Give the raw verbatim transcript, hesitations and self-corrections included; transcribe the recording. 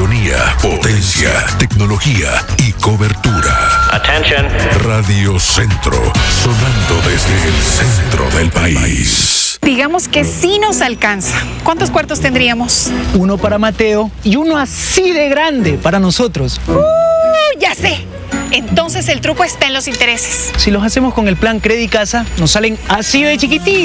sintonía, potencia, tecnología y cobertura. Attention. Radio Centro, sonando desde el centro del país. Digamos que sí nos alcanza. ¿Cuántos cuartos tendríamos? Uno para Mateo y uno así de grande para nosotros. Uh, ya sé. Entonces el truco está en los intereses. Si los hacemos con el plan Credicasa, nos salen así de chiquititos.